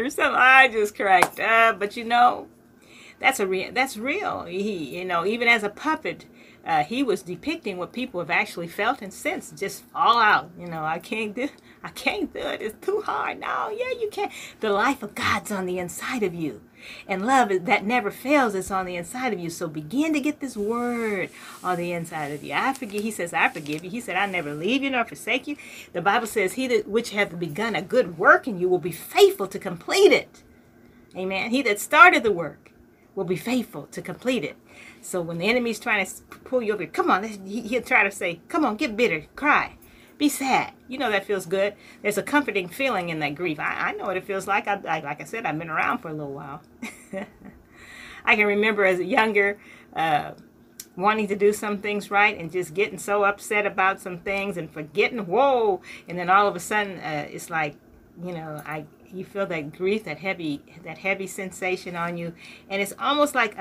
or something. I just cracked up. But you know, that's real. He, you know, even as a puppet, he was depicting what people have actually felt and sensed. Just fall out. You know, I can't do it. It's too hard. No, yeah, you can't. The life of God's on the inside of you. And love that never fails is on the inside of you. So begin to get this word on the inside of you. I forgive. He says, I forgive you. He said, I never leave you nor forsake you. The Bible says, he that which hath begun a good work in you will be faithful to complete it. Amen. He that started the work will be faithful to complete it. So when the enemy's trying to pull you over, come on, he'll try to say, come on, get bitter, cry, be sad. You know that feels good. There's a comforting feeling in that grief. I know what it feels like. Like I said, I've been around for a little while. I can remember as a younger, wanting to do some things right and just getting so upset about some things and forgetting, whoa, and then all of a sudden it's like, you know, you feel that grief, that heavy sensation on you, and it's almost like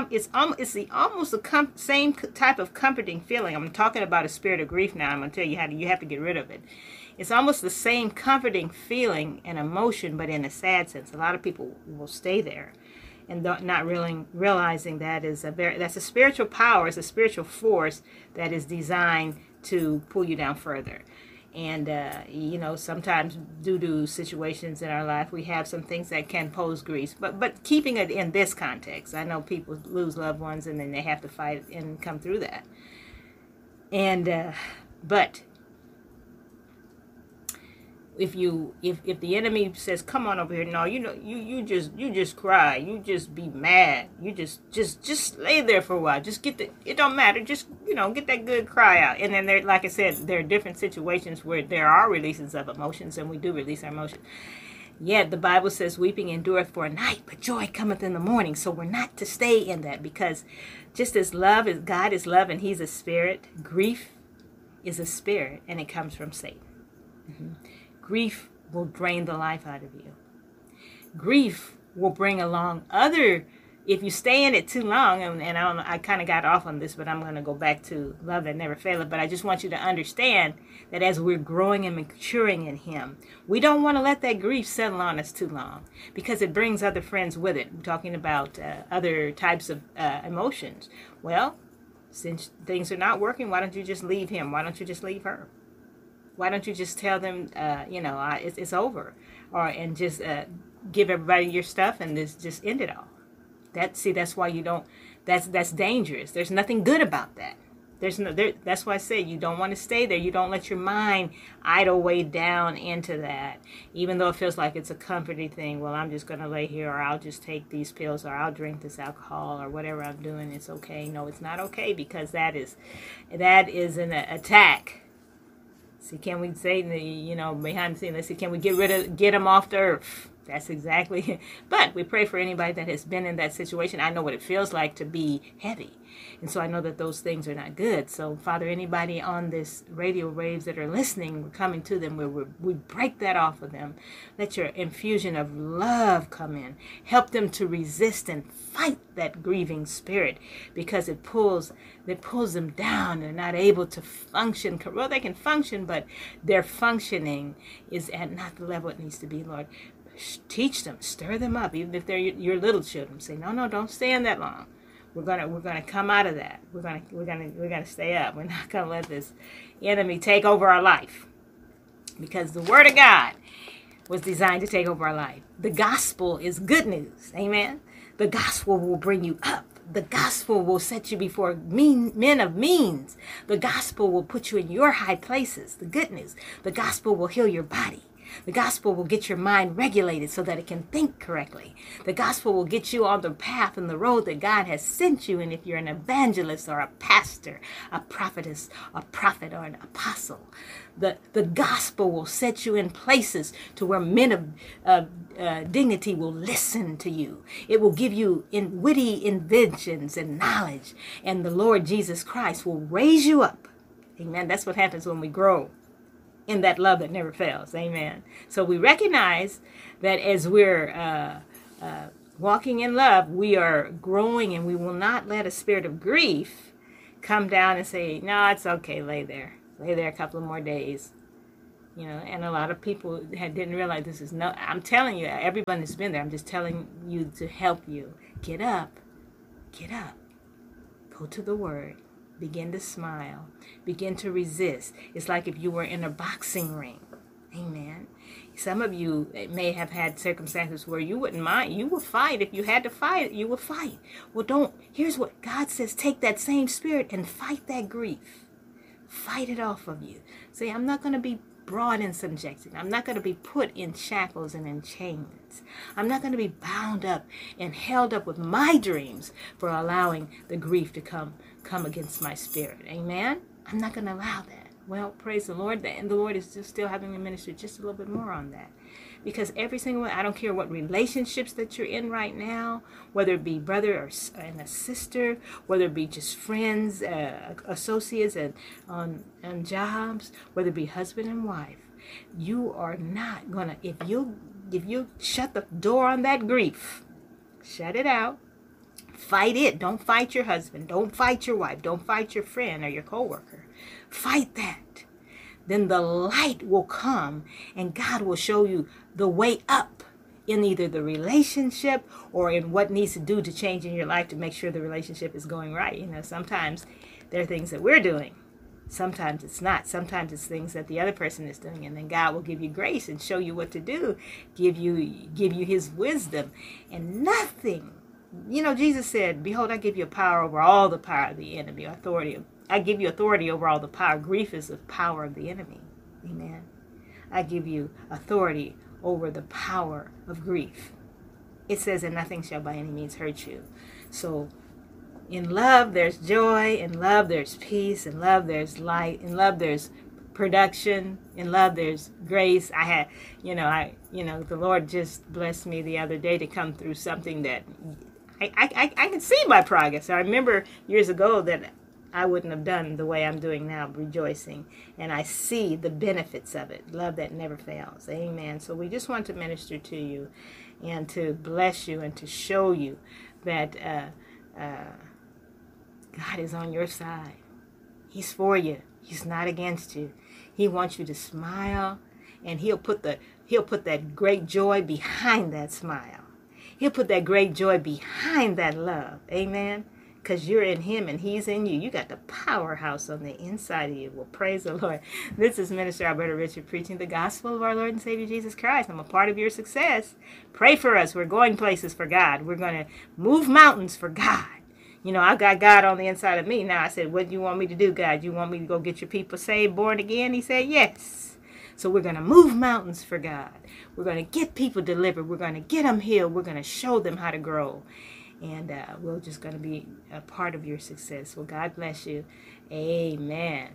same type of comforting feeling. I'm talking about a spirit of grief now. I'm going to tell you how you have to get rid of it. It's almost the same comforting feeling and emotion, but in a sad sense. A lot of people will stay there and not really realizing that's a spiritual power, it's a spiritual force that is designed to pull you down further. And, you know, sometimes due to situations in our life, we have some things that can pose grief. But keeping it in this context, I know people lose loved ones and then they have to fight and come through that. And, but if the enemy says, come on over here, no, you know, you just cry, you just be mad, you just lay there for a while, just it don't matter, just, you know, get that good cry out. And then there, like I said, there are different situations where there are releases of emotions, and we do release our emotions. Yet the Bible says weeping endureth for a night, but joy cometh in the morning. So we're not to stay in that, because just as God is love and he's a spirit, grief is a spirit, and it comes from Satan. Mm-hmm. Grief will drain the life out of you. Grief will bring along if you stay in it too long, and I kind of got off on this, but I'm going to go back to love that never faileth. But I just want you to understand that as we're growing and maturing in him, we don't want to let that grief settle on us too long, because it brings other friends with it. We're talking about other types of emotions. Well, since things are not working, why don't you just leave him? Why don't you just leave her? Why don't you just tell them, it's over, and just give everybody your stuff and just end it all? That's why you don't. That's dangerous. There's nothing good about that. That's why I say you don't want to stay there. You don't let your mind idle way down into that, even though it feels like it's a comforting thing. Well, I'm just going to lay here, or I'll just take these pills, or I'll drink this alcohol, or whatever I'm doing. It's okay. No, it's not okay, because that is an attack. See, can we say, behind the scenes, let's see, can we get them off the earth? That's exactly it. But we pray for anybody that has been in that situation. I know what it feels like to be heavy. And so I know that those things are not good. So, Father, anybody on this radio waves that are listening, we're coming to them where we break that off of them. Let your infusion of love come in. Help them to resist and fight that grieving spirit, because it pulls them down. They're not able to function. Well, they can function, but their functioning is at not the level it needs to be, Lord. Teach them, stir them up, even if they're your little children. Say, no, don't stay in that long. We're gonna come out of that. We're gonna stay up. We're not gonna let this enemy take over our life, because the Word of God was designed to take over our life. The gospel is good news. Amen. The gospel will bring you up. The gospel will set you before men of means. The gospel will put you in your high places. The good news. The gospel will heal your body. The gospel will get your mind regulated so that it can think correctly. The gospel will get you on the path and the road that God has sent you. And if you're an evangelist or a pastor, a prophetess, a prophet, or an apostle, the gospel will set you in places to where men of dignity will listen to you. It will give you witty inventions and knowledge. And the Lord Jesus Christ will raise you up. Amen. That's what happens when we grow in that love that never fails. Amen. So we recognize that as we're walking in love, we are growing, and we will not let a spirit of grief come down and say, no, it's okay, lay there a couple of more days. And a lot of people didn't realize this is no. I'm telling you, everyone has been there. I'm just telling you to help you. Get up. Get up. Go to the Word. Begin to smile. Begin to resist. It's like if you were in a boxing ring. Amen. Some of you may have had circumstances where you wouldn't mind. You would fight. If you had to fight, you would fight. Well, here's what God says. Take that same spirit and fight that grief. Fight it off of you. Say, I'm not going to be brought in subjection. I'm not going to be put in shackles and in chains. I'm not going to be bound up and held up with my dreams for allowing the grief to come against my spirit. Amen? I'm not going to allow that. Well, praise the Lord. And the Lord is just still having me minister just a little bit more on that. Because every single one, I don't care what relationships that you're in right now, whether it be brother and a sister, whether it be just friends, associates, and on jobs, whether it be husband and wife, you are not going to, if you shut the door on that grief, shut it out, fight it. Don't fight your husband. Don't fight your wife. Don't fight your friend or your coworker. Fight that. Then the light will come and God will show you the way up in either the relationship or in what needs to do to change in your life to make sure the relationship is going right. Sometimes there are things that we're doing. Sometimes it's not. Sometimes it's things that the other person is doing. And then God will give you grace and show you what to do, give you his wisdom. And nothing, Jesus said, behold, I give you power over all the power of the enemy, authority. I give you authority over all the power. Grief is the power of the enemy. Amen. I give you authority over the power of grief. It says that nothing shall by any means hurt you. So in love, there's joy. In love, there's peace. In love, there's light. In love, there's production. In love, there's grace. The Lord just blessed me the other day to come through something that I can see my progress. I remember years ago that I wouldn't have done the way I'm doing now, rejoicing. And I see the benefits of it. Love that never fails. Amen. So we just want to minister to you and to bless you and to show you that God is on your side. He's for you. He's not against you. He wants you to smile, and he'll put that great joy behind that smile. He'll put that great joy behind that love. Amen. Because you're in him and he's in you. You got the powerhouse on the inside of you. Well, praise the Lord. This is Minister Alberta Richard preaching the gospel of our Lord and Savior Jesus Christ. I'm a part of your success. Pray for us. We're going places for God. We're going to move mountains for God. I got God on the inside of me. Now I said, what do you want me to do, God? You want me to go get your people saved, born again? He said, yes. So we're going to move mountains for God. We're going to get people delivered. We're going to get them healed. We're going to show them how to grow. And we're just going to be a part of your success. Well, God bless you. Amen.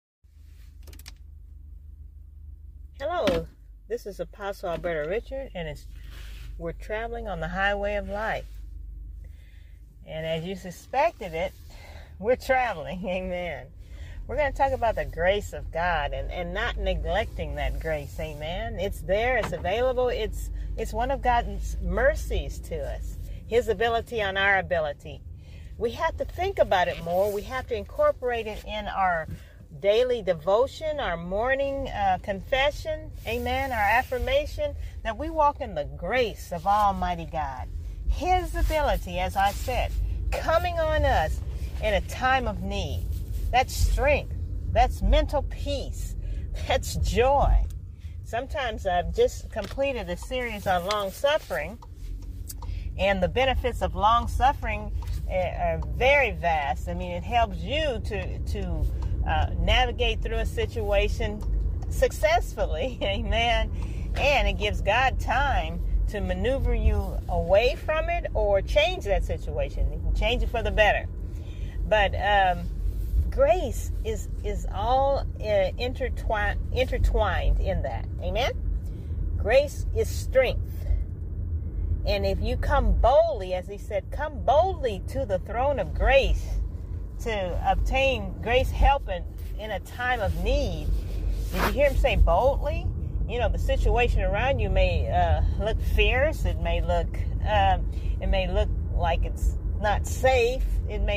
Hello, this is Apostle Alberta Richard, and we're traveling on the highway of life. And as you suspected it, we're traveling. Amen. We're going to talk about the grace of God and not neglecting that grace. Amen. It's there. It's available. It's one of God's mercies to us. His ability on our ability. We have to think about it more. We have to incorporate it in our daily devotion, our morning confession, amen, our affirmation, that we walk in the grace of Almighty God. His ability, as I said, coming on us in a time of need. That's strength. That's mental peace. That's joy. Sometimes I've just completed a series on long suffering. And the benefits of long suffering are very vast. I mean, it helps you to navigate through a situation successfully, amen. And it gives God time to maneuver you away from it or change that situation. You can change it for the better. But grace is all intertwined in that, amen. Grace is strength. And if you come boldly, as he said, come boldly to the throne of grace to obtain grace help in a time of need. Did you hear him say boldly? The situation around you may look fierce. It may look like it's not safe. It may look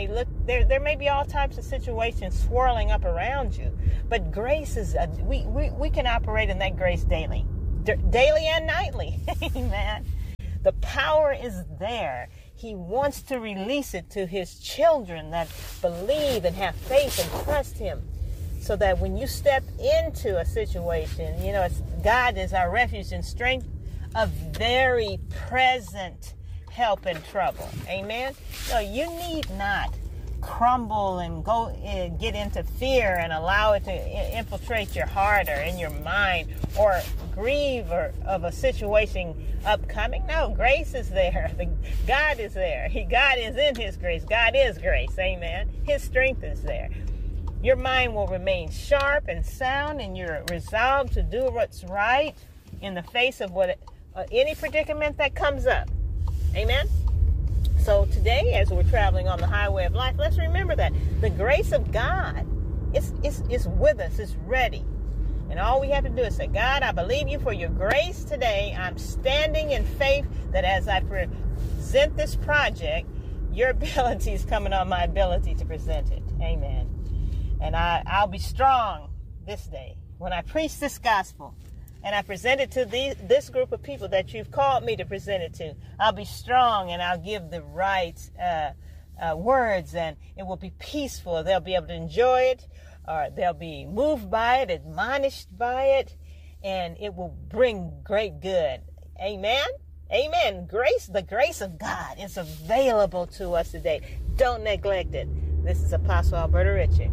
There may be all types of situations swirling up around you, but grace is, we can operate in that grace daily and nightly. Amen. The power is there. He wants to release it to his children that believe and have faith and trust him. So that when you step into a situation, God is our refuge and strength, a very present help in trouble. Amen. No, you need not crumble and go and get into fear and allow it to infiltrate your heart or in your mind, or grieve of a situation upcoming. No, grace is there. God is there. God is in his grace. God is grace. Amen. His strength is there. Your mind will remain sharp and sound, and you're resolved to do what's right in the face of any predicament that comes up. Amen. So today, as we're traveling on the highway of life, let's remember that the grace of God is with us. It's ready. And all we have to do is say, God, I believe you for your grace today. I'm standing in faith that as I present this project, your ability is coming on my ability to present it. Amen. And I'll be strong this day when I preach this gospel and I present it to this group of people that you've called me to present it to. I'll be strong, and I'll give the right words, and it will be peaceful. They'll be able to enjoy it, or they'll be moved by it, admonished by it, and it will bring great good. Amen? Amen. The grace of God is available to us today. Don't neglect it. This is Apostle Alberta Ritchie.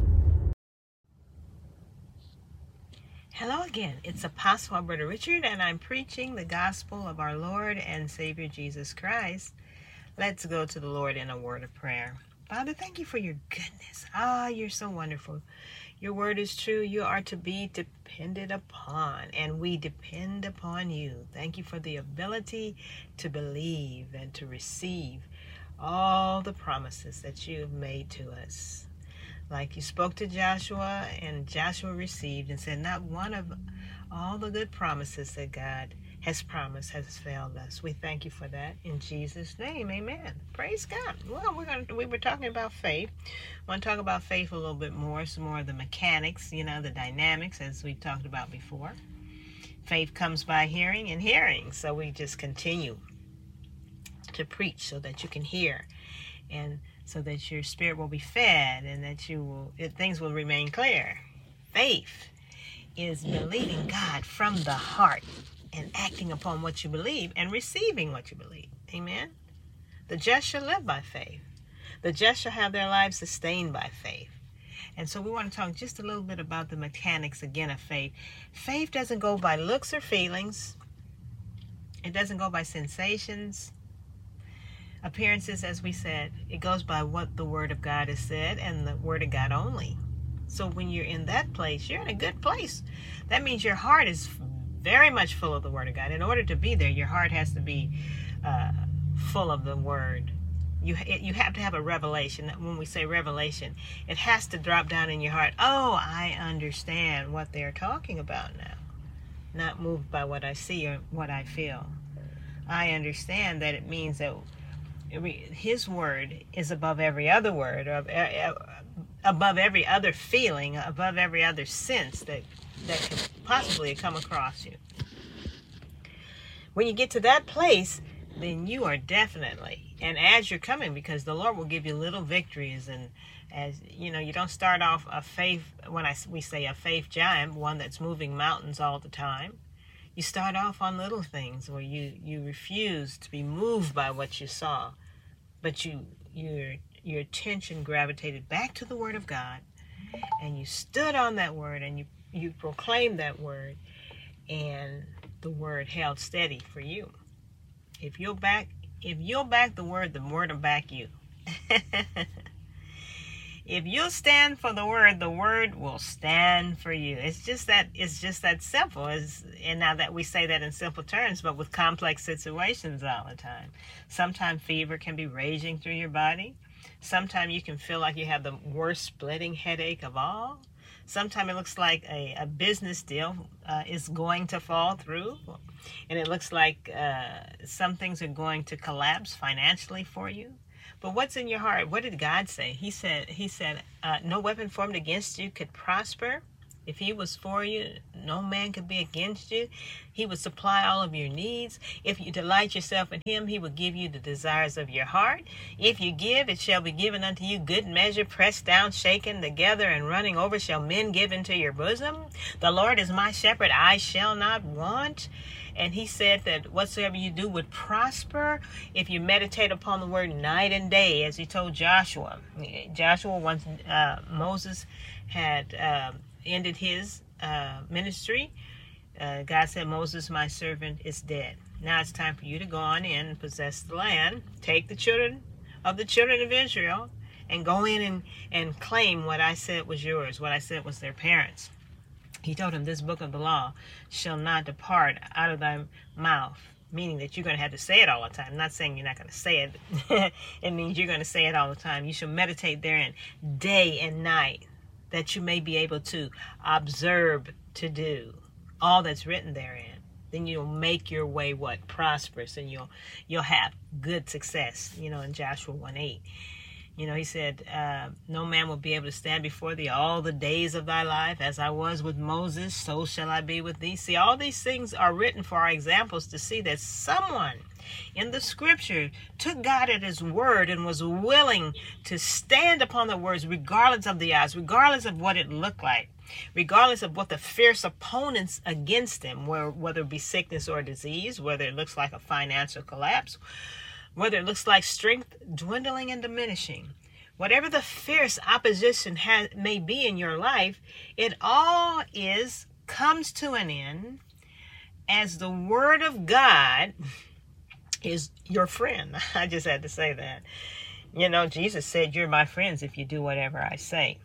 Hello again. It's Apostle Alberta Richard, and I'm preaching the gospel of our Lord and Savior Jesus Christ. Let's go to the Lord in a word of prayer. Father, thank you for your goodness. You're so wonderful. Your word is true. You are to be depended upon, and we depend upon you. Thank you for the ability to believe and to receive all the promises that you have made to us. Like you spoke to Joshua, and Joshua received and said, not one of all the good promises that God has promised has failed us. We thank you for that in Jesus' name. Amen. Praise God. Well, we were talking about faith. I want to talk about faith a little bit more, some more of the mechanics, the dynamics, as we talked about before. Faith comes by hearing, and hearing. So we just continue to preach so that you can hear, and so that your spirit will be fed, and that things will remain clear. Faith is believing God from the heart and acting upon what you believe and receiving what you believe. Amen. The just shall live by faith. The just shall have their lives sustained by faith. And so we want to talk just a little bit about the mechanics again of faith. Faith doesn't go by looks or feelings. It doesn't go by sensations, appearances, as we said. It goes by what the Word of God has said, and the Word of God only. So when you're in that place, you're in a good place. That means your heart is very much full of the Word of God. In order to be there, your heart has to be full of the Word. You have to have a revelation. When we say revelation, it has to drop down in your heart. Oh, I understand what they're talking about now. Not moved by what I see or what I feel. I understand that it means that His word is above every other word, or above every other feeling, above every other sense that could possibly come across you. When you get to that place, then you are definitely, and as you're coming, because the Lord will give you little victories, and as you don't start off a faith, we say a faith giant, one that's moving mountains all the time. You start off on little things where you refuse to be moved by what you saw, but your attention gravitated back to the Word of God, and you stood on that Word, and you proclaimed that Word, and the Word held steady for you. If you'll back the Word will back you. If you'll stand for the Word will stand for you. It's just that simple. And now that we say that in simple terms, but with complex situations all the time. Sometimes fever can be raging through your body. Sometimes you can feel like you have the worst splitting headache of all. Sometimes it looks like a business deal is going to fall through. And it looks like some things are going to collapse financially for you. But what's in your heart? What did God say? He said, no weapon formed against you could prosper. If he was for you, no man could be against you. He would supply all of your needs. If you delight yourself in him, he will give you the desires of your heart. If you give, it shall be given unto you. Good measure, pressed down, shaken together, and running over, shall men give into your bosom. The Lord is my shepherd, I shall not want. And he said that whatsoever you do would prosper if you meditate upon the word night and day, as he told Joshua. Joshua, once Moses had ended his ministry, God said, Moses, my servant, is dead. Now it's time for you to go on in and possess the land. Take the children of Israel and go in and claim what I said was yours, what I said was their parents. He told him, this book of the law shall not depart out of thy mouth, meaning that you're going to have to say it all the time. I'm not saying you're not going to say it. It means you're going to say it all the time. You shall meditate therein day and night, that you may be able to observe to do all that's written therein. Then you'll make your way prosperous, and you'll have good success. In Joshua 1:8. He said, no man will be able to stand before thee all the days of thy life. As I was with Moses, so shall I be with thee. See, all these things are written for our examples to see that someone in the scripture took God at his word and was willing to stand upon the words regardless of the odds, regardless of what it looked like, regardless of what the fierce opponents against him were, whether it be sickness or disease, whether it looks like a financial collapse, whether it looks like strength dwindling and diminishing. Whatever the fierce opposition may be in your life, it all comes to an end as the word of God is your friend. I just had to say that. Jesus said, you're my friends if you do whatever I say.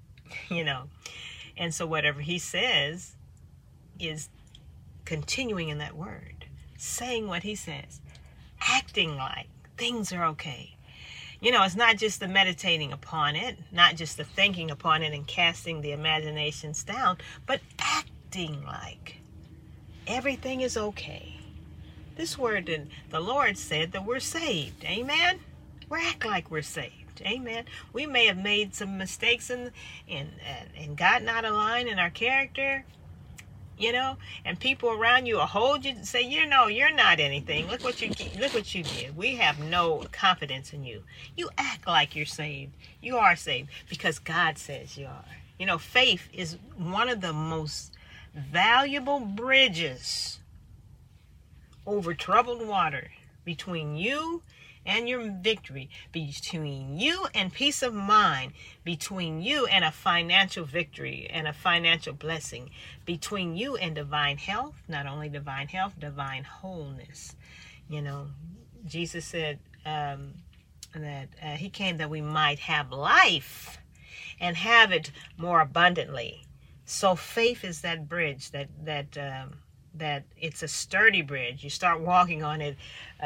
And so whatever he says is continuing in that word, saying what he says, acting like things are okay. It's not just the meditating upon it, not just the thinking upon it and casting the imaginations down, but acting like everything is okay. This word, the Lord said that we're saved. Amen? We act like we're saved. Amen. We may have made some mistakes and gotten out of line in our character, and people around you will hold you and say, you're not anything. Look what you did. We have no confidence in you. You act like you're saved. You are saved because God says you are. Faith is one of the most valuable bridges over troubled water between you and your victory, between you and peace of mind, between you and a financial victory and a financial blessing, between you and divine health, not only divine health, divine wholeness. Jesus said that he came that we might have life and have it more abundantly. So faith is that bridge that it's a sturdy bridge. You start walking on it,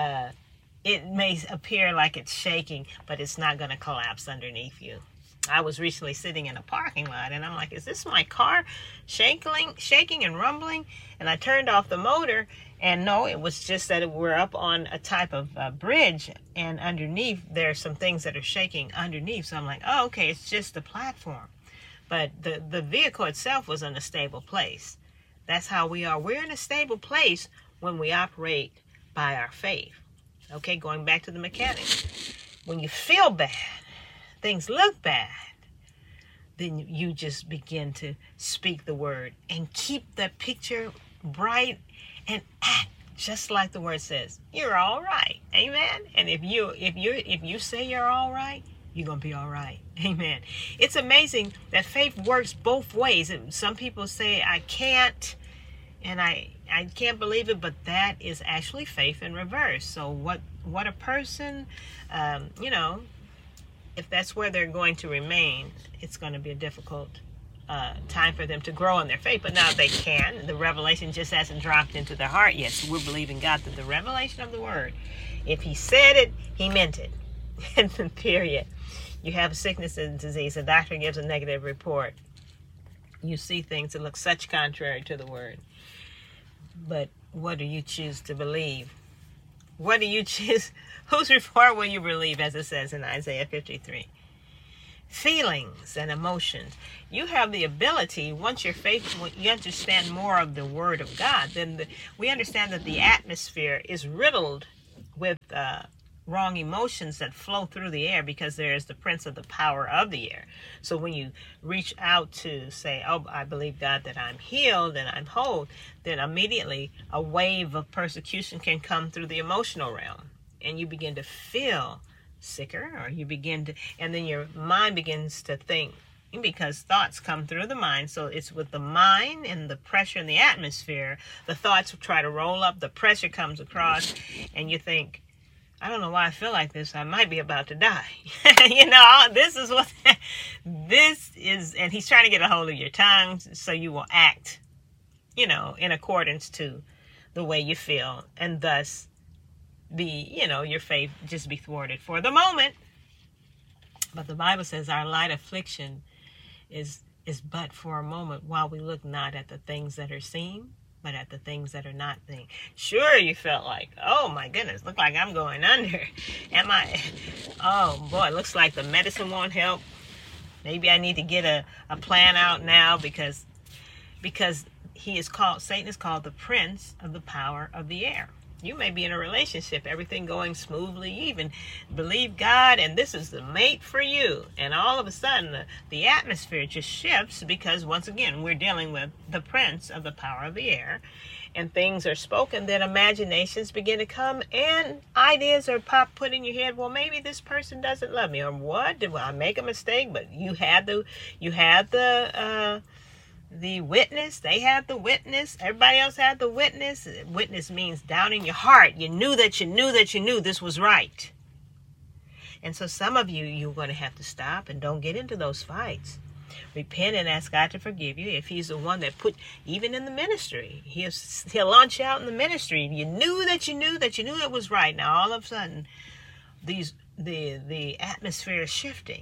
it may appear like it's shaking, but it's not going to collapse underneath you. I was recently sitting in a parking lot, and I'm like, is this my car shaking and rumbling? And I turned off the motor, and no, it was just that we're up on a type of bridge, and underneath there are some things that are shaking underneath. So I'm like, oh, okay, it's just the platform. But the vehicle itself was in a stable place. That's how we are. We're in a stable place when we operate by our faith. Okay, going back to the mechanics. When you feel bad, things look bad, then you just begin to speak the word and keep that picture bright and act just like the word says. You're all right. Amen. And if you say you're all right, you're going to be all right. Amen. It's amazing that faith works both ways. Some people say, I can't, and I can't believe it, but that is actually faith in reverse. So what a person, if that's where they're going to remain, it's going to be a difficult time for them to grow in their faith. But now they can. The revelation just hasn't dropped into their heart yet. So we're believing God that the revelation of the word, if he said it, he meant it. And period. You have sickness and disease. A doctor gives a negative report. You see things that look such contrary to the word. But what do you choose to believe? What do you choose? Whose report will you believe, as it says in Isaiah 53? Feelings and emotions. You have the ability, once you're faithful, you understand more of the Word of God, then we understand that the atmosphere is riddled with wrong emotions that flow through the air, because there is the prince of the power of the air. So when you reach out to say, oh, I believe God that I'm healed and I'm whole, then immediately a wave of persecution can come through the emotional realm, and you begin to feel sicker, or you begin to, and then your mind begins to think, because thoughts come through the mind. So it's with the mind and the pressure in the atmosphere, the thoughts try to roll up, the pressure comes across, and you think, I don't know why I feel like this. I might be about to die. This is what this is. And he's trying to get a hold of your tongue so you will act, in accordance to the way you feel. And thus your faith just be thwarted for the moment. But the Bible says our light affliction is but for a moment, while we look not at the things that are seen, but at the things that are not seen. Sure, you felt like, oh my goodness, look like I'm going under. Oh boy, it looks like the medicine won't help. Maybe I need to get a plan out now, because Satan is called the prince of the power of the air. You may be in a relationship, everything going smoothly, you even believe God, and this is the mate for you. And all of a sudden, the atmosphere just shifts, because once again, we're dealing with the prince of the power of the air, and things are spoken, then imaginations begin to come, and ideas are put in your head. Well, maybe this person doesn't love me, or what? Did I make a mistake? But you had the witness. They had the witness. Everybody else had the witness. Witness means down in your heart, you knew that you knew this was right. And so some of you're going to have to stop and don't get into those fights. Repent and ask God to forgive you. If he's the one that put, even in the ministry, he'll launch out in the ministry. You knew that you knew it was right. Now all of a sudden, the atmosphere is shifting.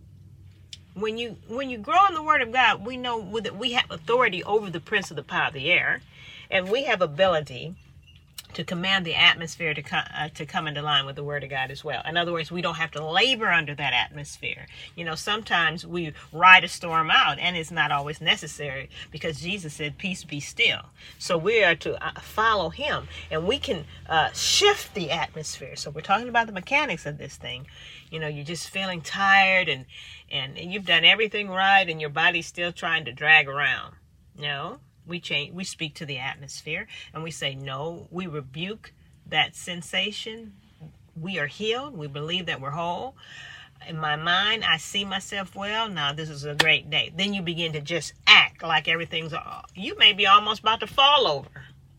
When you grow in the Word of God, we know that we have authority over the prince of the power of the air, and we have ability to command the atmosphere to come into line with the Word of God as well. In other words, we don't have to labor under that atmosphere. Sometimes we ride a storm out, and it's not always necessary, because Jesus said, peace be still. So we are to follow him, and we can shift the atmosphere. So we're talking about the mechanics of this thing. You're just feeling tired, and you've done everything right, and your body's still trying to drag around. No. We speak to the atmosphere, and we say, no, we rebuke that sensation. We are healed. We believe that we're whole. In my mind, I see myself well. Now, this is a great day. Then you begin to just act like you may be almost about to fall over.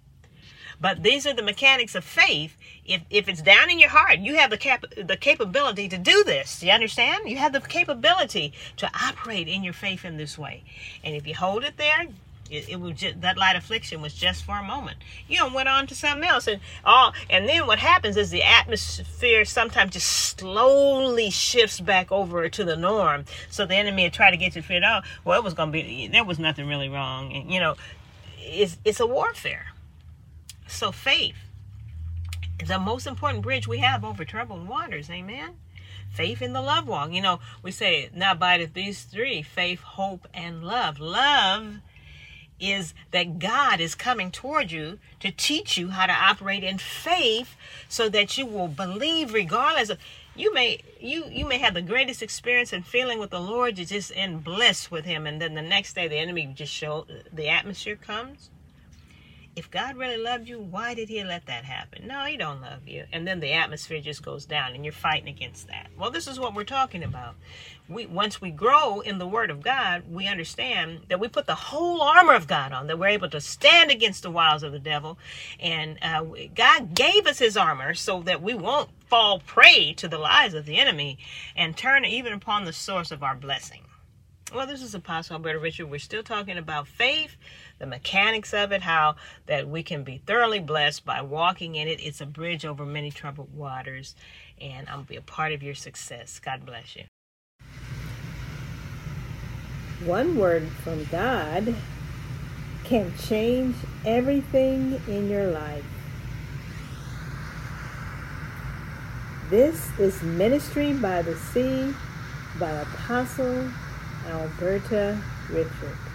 But these are the mechanics of faith. If it's down in your heart, you have the capability to do this. Do you understand? You have the capability to operate in your faith in this way. And if you hold it there, it was just, that light affliction was just for a moment. Went on to something else, and then what happens is the atmosphere sometimes just slowly shifts back over to the norm. So the enemy would try to get you to feel, oh, well, it was going to be, there was nothing really wrong, and it's a warfare. So faith is the most important bridge we have over troubled waters. Amen. Faith in the love walk. We say, now abideth these three: faith, hope, and love. Love is that God is coming toward you to teach you how to operate in faith, so that you will believe regardless of, you may have the greatest experience and feeling with the Lord. You're just in bliss with him, and then the next day the enemy just the atmosphere comes. If God really loved you, why did he let that happen? No, he don't love you. And then the atmosphere just goes down, and you're fighting against that. Well, this is what we're talking about. Once we grow in the Word of God, we understand that we put the whole armor of God on, that we're able to stand against the wiles of the devil. And God gave us his armor so that we won't fall prey to the lies of the enemy and turn even upon the source of our blessing. Well, this is Apostle Alberta Richard. We're still talking about faith, the mechanics of it, how that we can be thoroughly blessed by walking in it. It's a bridge over many troubled waters, and I'll be a part of your success. God bless you. One word from God can change everything in your life. This is Ministry by the Sea by Apostle Alberta Richard.